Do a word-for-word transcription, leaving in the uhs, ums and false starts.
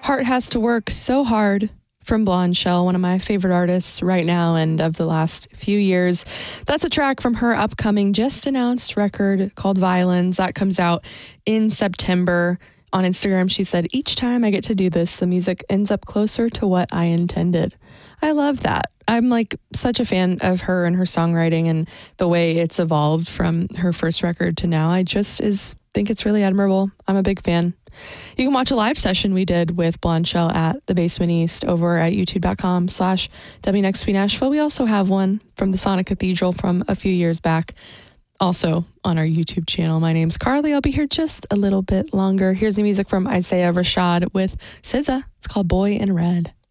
Heart Has to Work So Hard from Blonde Shell, one of my favorite artists right now and of the last few years. That's a track from her upcoming, just announced record called Violins. That comes out in September. On Instagram, she said, "Each time I get to do this, the music ends up closer to what I intended." I love that. I'm like such a fan of her and her songwriting and the way it's evolved from her first record to now. I just is think it's really admirable. I'm a big fan. You can watch a live session we did with Blonde Shell at the Basement East over at youtube.com slash WNXP Nashville. We also have one from the Sonic Cathedral from a few years back, also on our YouTube channel. My name's Carly. I'll be here just a little bit longer. Here's the music from Isaiah Rashad with S Z A. It's called Boy in Red.